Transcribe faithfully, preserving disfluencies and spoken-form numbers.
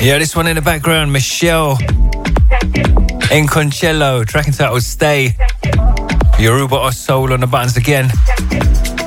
Yeah, this one in the background, Michelle Inconcello, track entitled Stay. Yoruba or Soul on the buttons again.